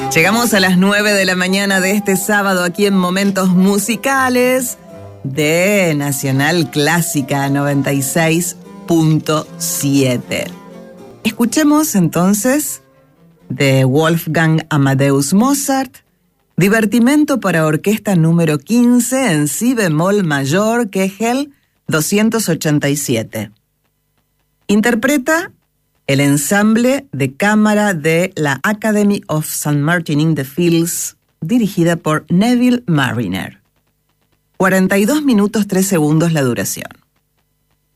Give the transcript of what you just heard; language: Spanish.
Llegamos a las 9 de la mañana de este sábado aquí en Momentos Musicales de Nacional Clásica 96.7. Escuchemos entonces de Wolfgang Amadeus Mozart, Divertimento para orquesta número 15 en si bemol mayor, Kegel 287. Interpreta el ensamble de cámara de la Academy of St. Martin in the Fields, dirigida por Neville Marriner. 42 minutos 3 segundos la duración.